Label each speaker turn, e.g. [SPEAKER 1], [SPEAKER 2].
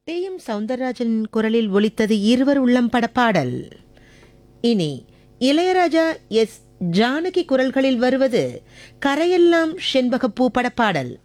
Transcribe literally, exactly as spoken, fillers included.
[SPEAKER 1] D M Soundararajan குரலில் ஒலித்தது இருவர் உள்ளம் படப்பாடல். இனி இளையராஜா எஸ் ஜானகி குரல்களில் வருவது கரையெல்லாம் செண்பகப்பூ படப்பாடல்.